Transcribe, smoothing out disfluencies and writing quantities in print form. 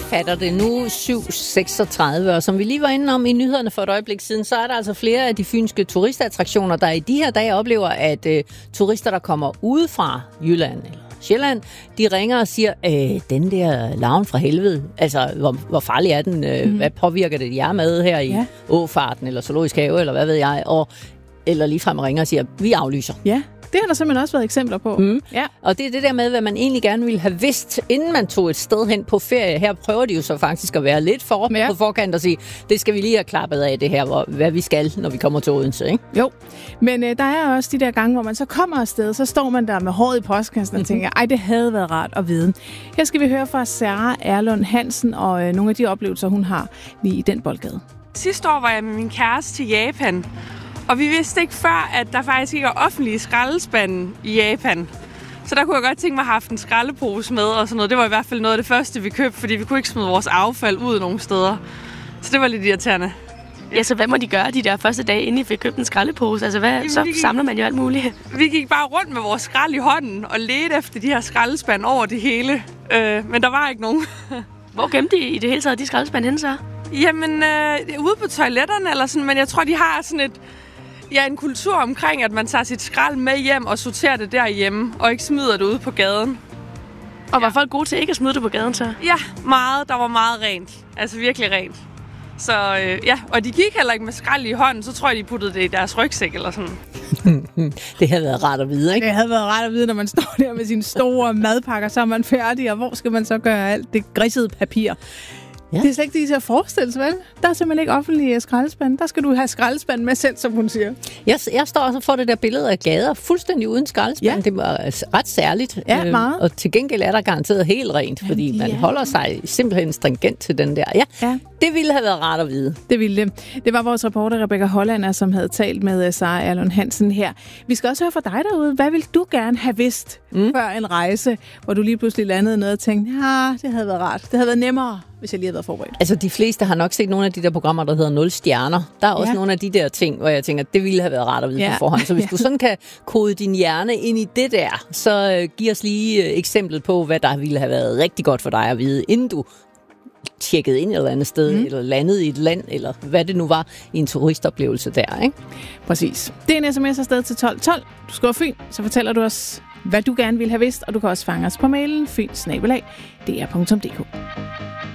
fatter det nu 7:36, og som vi lige var inde om i nyhederne for et øjeblik siden, så er der altså flere af de fynske turistattraktioner, der i de her dage oplever, at turister, der kommer udefra Jylland eller Sjælland, de ringer og siger, den der larven fra helvede, altså hvor farlig er den, hvad påvirker det jer med her i Åfarten eller Zoologisk Have, eller hvad ved jeg, eller ligefrem ringer og siger, vi aflyser. Ja. Det har der simpelthen også været eksempler på. Ja. Og det er det der med, hvad man egentlig gerne ville have vidst, inden man tog et sted hen på ferie. Her prøver de jo så faktisk at være lidt på forkant og sige, det skal vi lige have klappet af det her, hvad vi skal, når vi kommer til Odense, ikke? Jo, men der er også de der gange, hvor man så kommer afsted, så står man der med håret i postkassen og tænker, det havde været rart at vide. Her skal vi høre fra Sarah Erlund Hansen og nogle af de oplevelser, hun har lige i den boldgade. Sidste år var jeg med min kæreste til Japan. Og vi vidste ikke før, at der faktisk ikke er offentlige skraldespande i Japan. Så der kunne jeg godt tænke mig at have haft en skraldepose med og sådan noget. Det var i hvert fald noget af det første, vi købte, fordi vi kunne ikke smide vores affald ud nogen steder. Så det var lidt irriterende. Ja, så hvad må de gøre de der første dage, inden I fik købt en skraldepose? Altså, samler man jo alt muligt. Vi gik bare rundt med vores skrald i hånden og ledte efter de her skraldespande over det hele. Men der var ikke nogen. Hvor gemte I det hele taget de skraldespande henne så? Jamen, ude på toiletterne eller sådan, men jeg tror, de har sådan en kultur omkring, at man tager sit skrald med hjem og sorterer det derhjemme, og ikke smider det ude på gaden. Og var folk gode til ikke at smide det på gaden så? Ja, meget. Der var meget rent. Altså virkelig rent. Så og de gik heller ikke med skrald i hånden, så tror jeg, de puttede det i deres rygsæk eller sådan. Det havde været rart at vide, ikke? Det havde været rart at vide, når man står der med sine store madpakker, så er man færdig, og hvor skal man så gøre alt det gridsede papir? Ja. Det er slet ikke det, til at forestille sig, vel? Der er simpelthen ikke offentlige skraldespande. Der skal du have skraldespanden med selv, som hun siger. Jeg står også for det der billede af gader fuldstændig uden skraldespand. Ja. Det var ret særligt. Ja, meget. Og til gengæld er der garanteret helt rent, fordi man holder sig simpelthen stringent til den der. Ja. Det ville have været rart at vide. Det ville det. Det var vores reporter Rebecca Hollander, som havde talt med Sarah Erlund Hansen her. Vi skal også høre fra dig derude. Hvad vil du gerne have vidst før en rejse, hvor du lige pludselig landede noget og tænkte, det havde været rart. Det havde været nemmere, hvis jeg lige havde været forberedt. Altså, de fleste har nok set nogle af de der programmer, der hedder 0 stjerner. Der er også nogle af de der ting, hvor jeg tænker, det ville have været rart at vide på forhånd. Så hvis du sådan kan kode din hjerne ind i det der, så giv os lige eksemplet på, hvad der ville have været rigtig godt for dig at vide, inden du tjekkede ind et eller andet sted, eller landede i et land, eller hvad det nu var, i en turistoplevelse der, ikke? Præcis. Det er en sms afsted til 1212. Du skriver Fyn, så fortæller du os, hvad du gerne vil have vidst, og du kan også fange os på mailen fyn@dr.dk.